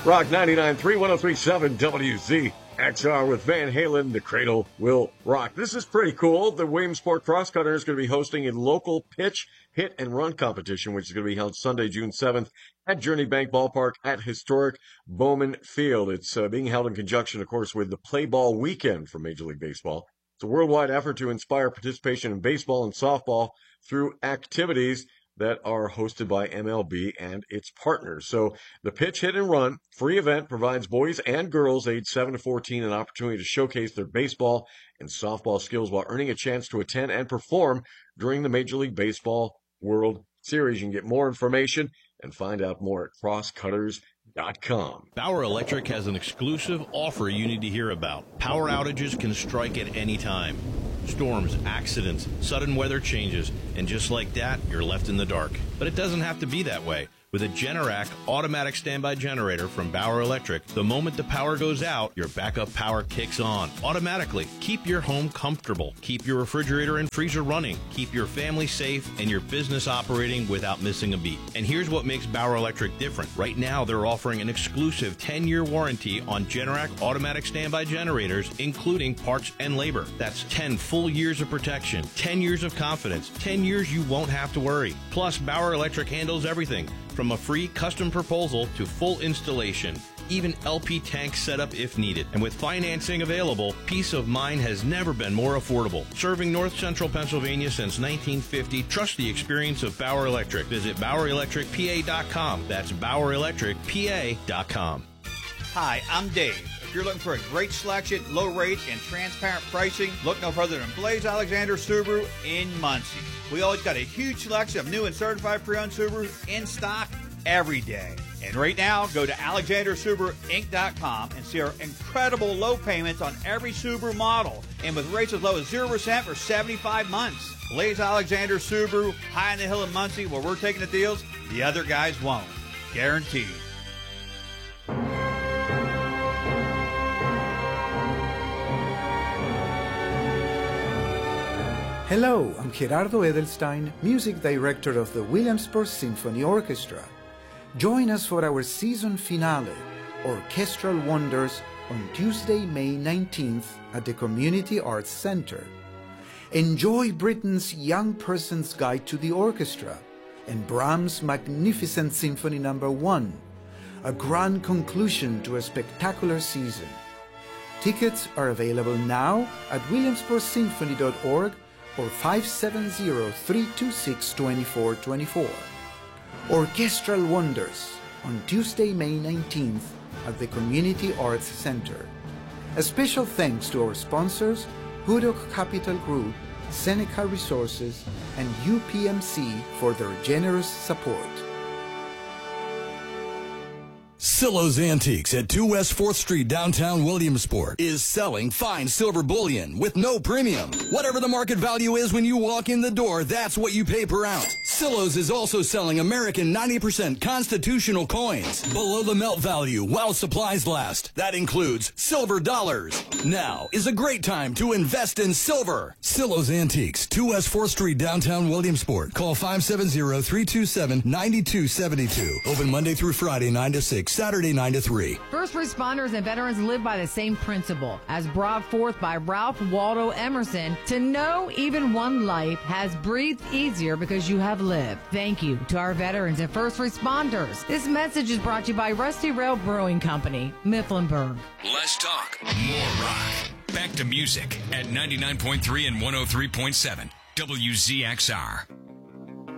Rock 99.3, 103.7 WZXR with Van Halen, The Cradle Will Rock. This is pretty cool. The Williamsport Cross Cutter is going to be hosting a local pitch, hit, and run competition, which is going to be held Sunday, June 7th at Journey Bank Ballpark at historic Bowman Field. It's being held in conjunction, of course, with the Play Ball Weekend for Major League Baseball. It's a worldwide effort to inspire participation in baseball and softball through activities that are hosted by MLB and its partners. So the Pitch, Hit, and Run free event provides boys and girls aged 7 to 14 an opportunity to showcase their baseball and softball skills while earning a chance to attend and perform during the Major League Baseball World Series. You can get more information and find out more at crosscutters.com. Bauer Electric has an exclusive offer you need to hear about. Power outages can strike at any time. Storms, accidents, sudden weather changes, and just like that, you're left in the dark. But it doesn't have to be that way. With a Generac automatic standby generator from Bauer Electric, the moment the power goes out, your backup power kicks on automatically. Keep your home comfortable. Keep your refrigerator and freezer running. Keep your family safe and your business operating without missing a beat. And here's what makes Bauer Electric different. Right now, they're offering an exclusive 10-year warranty on Generac automatic standby generators, including parts and labor. That's 10 full years of protection, 10 years of confidence, 10 years you won't have to worry. Plus, Bauer Electric handles everything from a free custom proposal to full installation, even LP tank setup if needed. And with financing available, peace of mind has never been more affordable. Serving North Central Pennsylvania since 1950, trust the experience of Bauer Electric. Visit BauerElectricPA.com. That's BauerElectricPA.com. Hi, I'm Dave. If you're looking for a great selection, low rate, and transparent pricing, look no further than Blaze Alexander Subaru in Muncie. We always got a huge selection of new and certified pre-owned Subarus in stock every day. And right now, go to AlexanderSubaruInc.com and see our incredible low payments on every Subaru model, and with rates as low as 0% for 75 months. Blaze Alexander Subaru, high on the hill in Muncie, where we're taking the deals the other guys won't. Guaranteed. Hello, I'm Gerardo Edelstein, Music Director of the Williamsport Symphony Orchestra. Join us for our season finale, Orchestral Wonders, on Tuesday, May 19th at the Community Arts Center. Enjoy Britain's Young Person's Guide to the Orchestra and Brahms' magnificent Symphony No. 1, a grand conclusion to a spectacular season. Tickets are available now at williamsportsymphony.org or 570-326-2424. Orchestral Wonders on Tuesday, May 19th at the Community Arts Center. A special thanks to our sponsors, Hudok Capital Group, Seneca Resources, and UPMC for their generous support. Silo's Antiques at 2 West 4th Street, downtown Williamsport, is selling fine silver bullion with no premium. Whatever the market value is when you walk in the door, that's what you pay per ounce. Silo's is also selling American 90% constitutional coins below the melt value while supplies last. That includes silver dollars. Now is a great time to invest in silver. Silo's Antiques, 2 West 4th Street, downtown Williamsport. Call 570-327-9272. Open Monday through Friday, 9 to 6. Saturday 9 to 3. First responders and veterans live by the same principle as brought forth by Ralph Waldo Emerson. To know even one life has breathed easier because you have lived. Thank you to our veterans and first responders. This message is brought to you by Rusty Rail Brewing Company, Mifflinburg. Less talk, more rock. Back to music at 99.3 and 103.7 WZXR.